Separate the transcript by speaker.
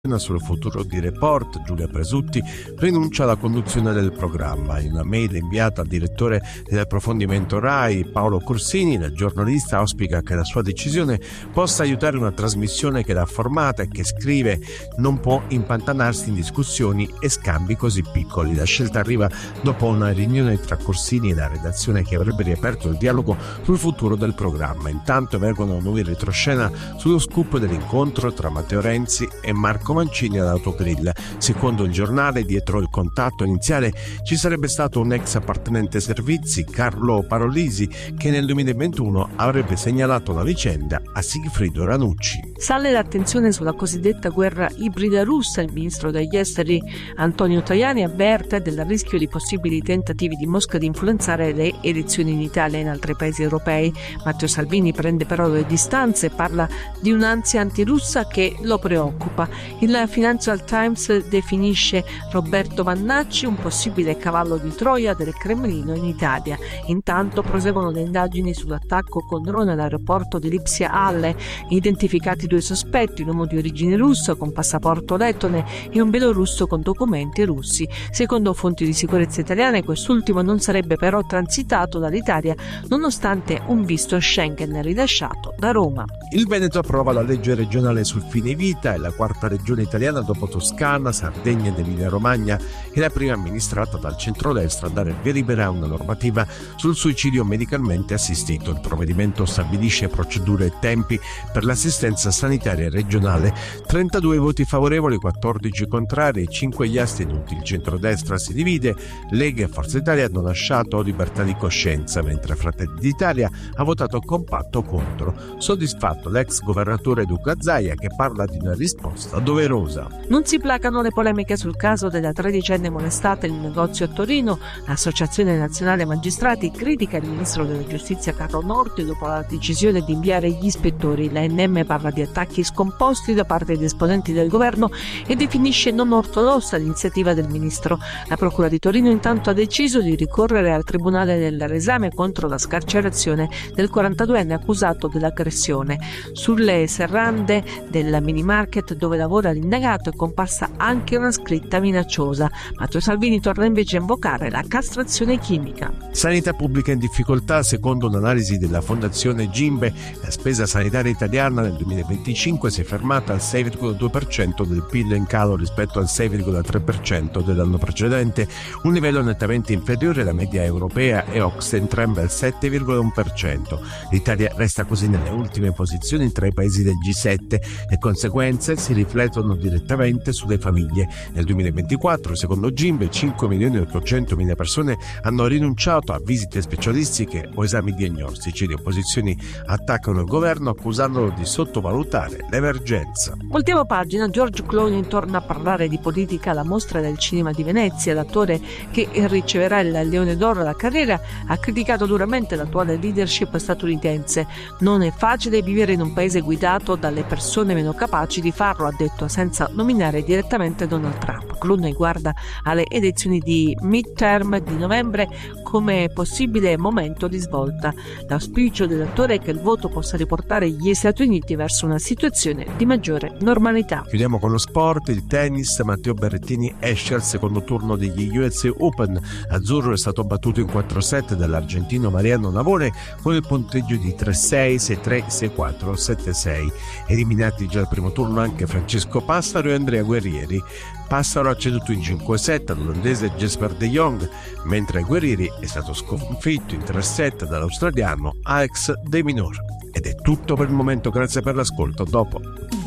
Speaker 1: sul futuro di Report, Giulia Presutti rinuncia alla conduzione del programma. In una mail inviata al direttore dell'approfondimento RAI, Paolo Corsini, la giornalista auspica che la sua decisione possa aiutare una trasmissione che l'ha formata e che, scrive, non può impantanarsi in discussioni e scambi così piccoli. La scelta arriva dopo una riunione tra Corsini e la redazione che avrebbe riaperto il dialogo sul futuro del programma. Intanto emergono nuovi retroscena sullo scoop dell'incontro tra Matteo Renzi e Marco Mancini all'Autogrill. Secondo il giornale, dietro il contatto iniziale ci sarebbe stato un ex appartenente servizi, Carlo Parolisi, che nel 2021 avrebbe segnalato la vicenda a Sigfrido Ranucci.
Speaker 2: Sale l'attenzione sulla cosiddetta guerra ibrida russa. Il ministro degli esteri Antonio Tajani avverte del rischio di possibili tentativi di Mosca di influenzare le elezioni in Italia e in altri paesi europei. Matteo Salvini prende però le distanze e parla di un'ansia antirussa che lo preoccupa. Il Financial Times definisce Roberto Vannacci un possibile cavallo di Troia del Cremlino in Italia. Intanto proseguono le indagini sull'attacco con drone all'aeroporto di Lipsia Halle, identificati 2 sospetti, un uomo di origine russa con passaporto lettone e un belorusso con documenti russi. Secondo fonti di sicurezza italiane, quest'ultimo non sarebbe però transitato dall'Italia nonostante un visto Schengen rilasciato da Roma.
Speaker 1: Il Veneto approva la legge regionale sul fine vita, è la quarta regione italiana dopo Toscana, Sardegna ed Emilia-Romagna e la prima amministrata dal centrodestra a dare via libera a una normativa sul suicidio medicalmente assistito. Il provvedimento stabilisce procedure e tempi per l'assistenza sanitaria regionale. 32 voti favorevoli, 14 contrari e 5 gli astenuti. Il centrodestra si divide, Lega e Forza Italia hanno lasciato libertà di coscienza, mentre Fratelli d'Italia ha votato compatto contro. Soddisfatto l'ex governatore Luca Zaia, che parla di una risposta doverosa.
Speaker 2: Non si placano le polemiche sul caso della 13enne molestata in un negozio a Torino. L'Associazione Nazionale Magistrati critica il ministro della Giustizia Carlo Nordio dopo la decisione di inviare gli ispettori. L'ANM parla di attacchi scomposti da parte di esponenti del governo e definisce non ortodossa l'iniziativa del ministro. La Procura di Torino intanto ha deciso di ricorrere al Tribunale dell'Esame contro la scarcerazione del 42enne accusato dell'aggressione. Sulle serrande del minimarket dove lavora l'indagato è comparsa anche una scritta minacciosa. Matteo Salvini torna invece a invocare la castrazione chimica.
Speaker 1: Sanità pubblica in difficoltà. Secondo un'analisi della Fondazione Gimbe, la spesa sanitaria italiana nel 2025 si è fermata al 6,2% del PIL, in calo rispetto al 6,3% dell'anno precedente, un livello nettamente inferiore alla media europea e OCSE entrambe al 7,1%. L'Italia resta così nelle ultime posizioni tra i paesi del G7. Le conseguenze si riflettono direttamente sulle famiglie. Nel 2024, secondo Gimbe, 5.800.000 persone hanno rinunciato a visite specialistiche o esami diagnostici. Le opposizioni attaccano il governo accusandolo di sottovalutare l'emergenza.
Speaker 2: Voltiamo pagina. George Clooney torna a parlare di politica alla Mostra del Cinema di Venezia. L'attore, che riceverà il Leone d'Oro alla carriera, ha criticato duramente l'attuale leadership statunitense. Non è facile vivere in un paese guidato dalle persone meno capaci di farlo, ha detto, senza nominare direttamente Donald Trump. Clooney guarda alle elezioni di midterm di novembre come possibile momento di svolta. L'auspicio dell'attore è che il voto possa riportare gli Stati Uniti verso una situazione di maggiore normalità.
Speaker 1: Chiudiamo con lo sport. Il tennis. Matteo Berrettini esce al secondo turno degli US Open. Azzurro è stato battuto in 4 set dall'argentino Mariano Navone con il punteggio di 3-6, 6-3, 6-4, 7-6. Eliminati già al primo turno anche Francesco Passaro e Andrea Guerrieri. Passaro ha ceduto in 5 set all'olandese Jesper de Jong, mentre Guerrieri è stato sconfitto in 3 set dall'australiano Alex de Minaur. Ed è tutto per il momento, grazie per l'ascolto. Dopo.